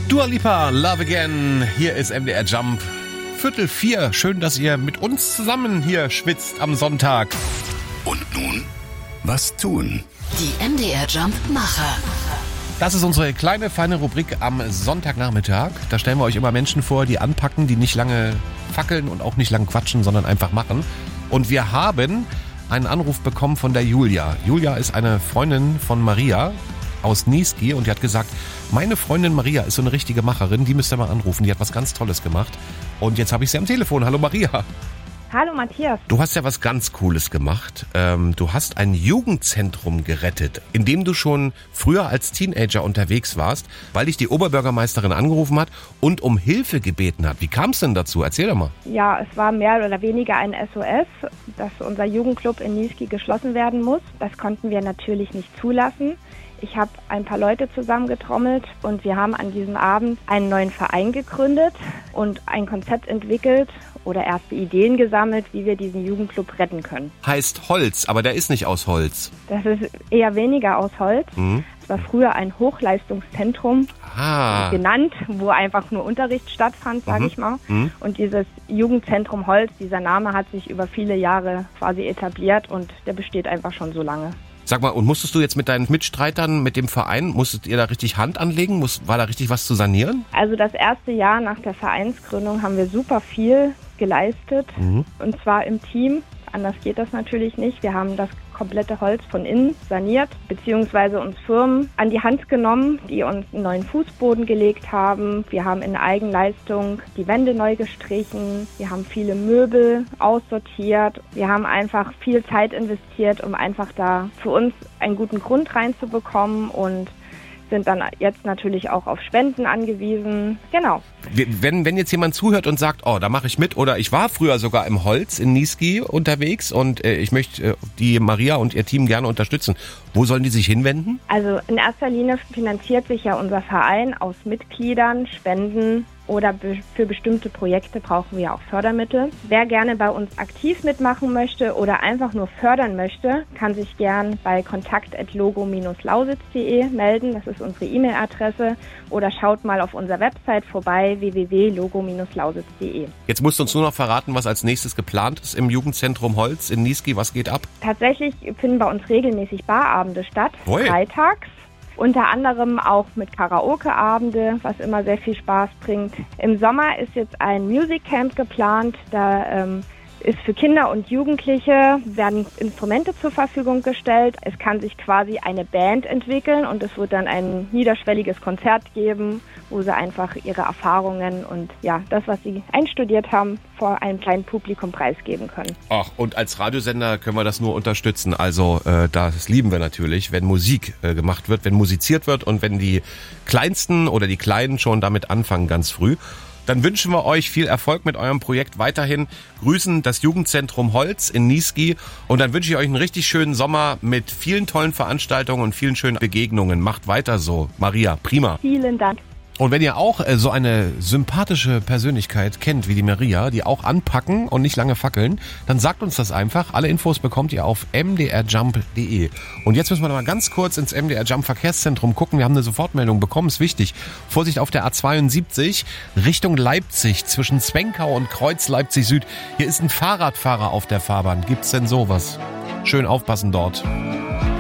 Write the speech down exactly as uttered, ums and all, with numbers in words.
Dua Lipa, Love Again. Hier ist M D R Jump. Viertel vier. Schön, dass ihr mit uns zusammen hier schwitzt am Sonntag. Und nun, was tun? Die M D R Jump Macher. Das ist unsere kleine, feine Rubrik am Sonntagnachmittag. Da stellen wir euch immer Menschen vor, die anpacken, die nicht lange fackeln und auch nicht lang quatschen, sondern einfach machen. Und wir haben einen Anruf bekommen von der Julia. Julia ist eine Freundin von Maria aus Niesky und die hat gesagt, meine Freundin Maria ist so eine richtige Macherin, die müsst ihr mal anrufen, die hat was ganz Tolles gemacht. Und jetzt habe ich sie am Telefon. Hallo Maria. Hallo Matthias. Du hast ja was ganz Cooles gemacht. Ähm, du hast ein Jugendzentrum gerettet, in dem du schon früher als Teenager unterwegs warst, weil dich die Oberbürgermeisterin angerufen hat und um Hilfe gebeten hat. Wie kam es denn dazu? Erzähl doch mal. Ja, es war mehr oder weniger ein S O S, dass unser Jugendclub in Niesky geschlossen werden muss. Das konnten wir natürlich nicht zulassen. Ich habe ein paar Leute zusammengetrommelt und wir haben an diesem Abend einen neuen Verein gegründet und ein Konzept entwickelt oder erste Ideen gesammelt, wie wir diesen Jugendclub retten können. Heißt Holz, aber der ist nicht aus Holz. Das ist eher weniger aus Holz. Mhm. Es war früher ein Hochleistungszentrum ah. genannt, wo einfach nur Unterricht stattfand, sage mhm. ich mal. Mhm. Und dieses Jugendzentrum Holz, dieser Name hat sich über viele Jahre quasi etabliert und der besteht einfach schon so lange. Sag mal, und musstest du jetzt mit deinen Mitstreitern, mit dem Verein, musstet ihr da richtig Hand anlegen? Muss, war da richtig was zu sanieren? Also das erste Jahr nach der Vereinsgründung haben wir super viel geleistet. Mhm. Und zwar im Team. Anders geht das natürlich nicht. Wir haben das komplette Holz von innen saniert, beziehungsweise uns Firmen an die Hand genommen, die uns einen neuen Fußboden gelegt haben. Wir haben in Eigenleistung die Wände neu gestrichen. Wir haben viele Möbel aussortiert. Wir haben einfach viel Zeit investiert, um einfach da für uns einen guten Grund reinzubekommen und sind dann jetzt natürlich auch auf Spenden angewiesen. Genau. Wenn, wenn jetzt jemand zuhört und sagt, oh, da mache ich mit oder ich war früher sogar im Holz in Niesky unterwegs und äh, ich möchte äh, die Maria und ihr Team gerne unterstützen, wo sollen die sich hinwenden? Also in erster Linie finanziert sich ja unser Verein aus Mitgliedern, Spenden oder be- für bestimmte Projekte brauchen wir auch Fördermittel. Wer gerne bei uns aktiv mitmachen möchte oder einfach nur fördern möchte, kann sich gern bei kontakt at logo Bindestrich lausitz punkt de melden. Das ist unsere E-Mail-Adresse. Oder schaut mal auf unserer Website vorbei, w w w punkt logo Bindestrich lausitz punkt de. Jetzt musst du uns nur noch verraten, was als nächstes geplant ist im Jugendzentrum Holz in Niesky. Was geht ab? Tatsächlich finden bei uns regelmäßig Barabende statt, Oi. freitags. Unter anderem auch mit Karaoke-Abende, was immer sehr viel Spaß bringt. Im Sommer ist jetzt ein Music Camp geplant. Da ähm, ist für Kinder und Jugendliche werden Instrumente zur Verfügung gestellt. Es kann sich quasi eine Band entwickeln und es wird dann ein niederschwelliges Konzert geben, wo sie einfach ihre Erfahrungen und ja, das, was sie einstudiert haben, vor einem kleinen Publikum preisgeben können. Ach, und als Radiosender können wir das nur unterstützen. Also äh, das lieben wir natürlich, wenn Musik äh, gemacht wird, wenn musiziert wird und wenn die Kleinsten oder die Kleinen schon damit anfangen, ganz früh. Dann wünschen wir euch viel Erfolg mit eurem Projekt weiterhin. Grüßen das Jugendzentrum Holz in Niesky und dann wünsche ich euch einen richtig schönen Sommer mit vielen tollen Veranstaltungen und vielen schönen Begegnungen. Macht weiter so. Maria, prima. Vielen Dank. Und wenn ihr auch äh, so eine sympathische Persönlichkeit kennt wie die Maria, die auch anpacken und nicht lange fackeln, dann sagt uns das einfach. Alle Infos bekommt ihr auf m d r jump punkt de. Und jetzt müssen wir noch mal ganz kurz ins M D R Jump Verkehrszentrum gucken. Wir haben eine Sofortmeldung bekommen, ist wichtig. Vorsicht auf der A zweiundsiebzig Richtung Leipzig zwischen Zwenkau und Kreuz Leipzig Süd. Hier ist ein Fahrradfahrer auf der Fahrbahn. Gibt's denn sowas? Schön aufpassen dort.